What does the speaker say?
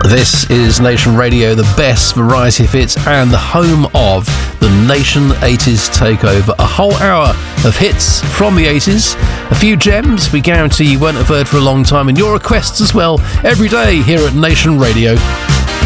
This is Nation Radio, the best variety of hits and the home of the Nation 80s Takeover. A whole hour of hits from the 80s, a few gems we guarantee you won't have heard for a long time, and your requests as well, every day here at Nation Radio.